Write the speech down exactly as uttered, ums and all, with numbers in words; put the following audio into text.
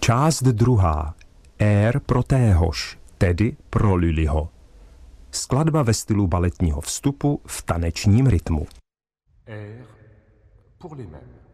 Část druhá. Air pro téhož, tedy pro Lullyho. Skladba ve stylu baletního vstupu v tanečním rytmu. Air pour les mêmes.